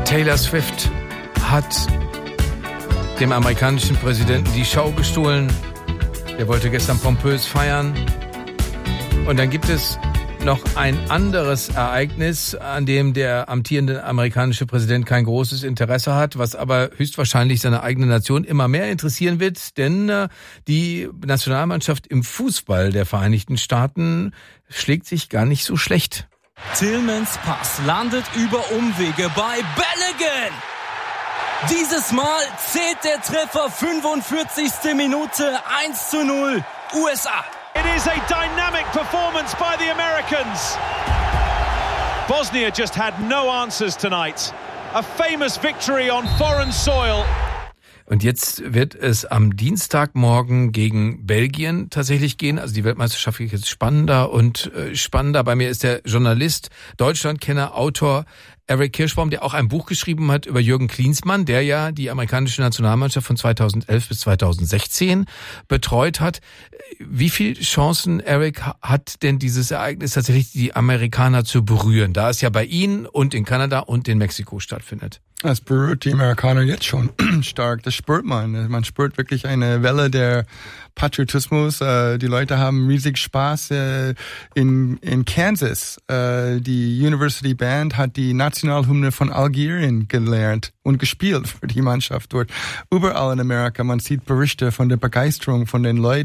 Taylor Swift hat dem amerikanischen Präsidenten die Show gestohlen. Der wollte gestern pompös feiern. Und dann gibt es noch ein anderes Ereignis, an dem der amtierende amerikanische Präsident kein großes Interesse hat, was aber höchstwahrscheinlich seine eigene Nation immer mehr interessieren wird, denn die Nationalmannschaft im Fußball der Vereinigten Staaten schlägt sich gar nicht so schlecht. Tillmans Pass landet über Umwege bei Balogun. Dieses Mal zählt der Treffer, 45. Minute, 1:0, USA. It is a dynamic performance by the Americans. Bosnia just had no answers tonight. A famous victory on foreign soil. Und jetzt wird es am Dienstagmorgen gegen Belgien tatsächlich gehen. Also die Weltmeisterschaft wird jetzt spannender und spannender. Bei mir ist der Journalist, Deutschlandkenner, Autor Eric Kirschbaum, der auch ein Buch geschrieben hat über Jürgen Klinsmann, der ja die amerikanische Nationalmannschaft von 2011 bis 2016 betreut hat. Wie viele Chancen, Eric, hat denn dieses Ereignis tatsächlich die Amerikaner zu berühren, da es ja bei Ihnen und in Kanada und in Mexiko stattfindet? Das berührt die Amerikaner jetzt schon stark. Das spürt man. Man spürt wirklich eine Welle der Patriotismus. Die Leute haben riesig Spaß. In Kansas, die University Band hat die Nationalhymne von Algerien gelernt und gespielt für die Mannschaft dort. Überall in Amerika, man sieht Berichte von der Begeisterung von den Leuten.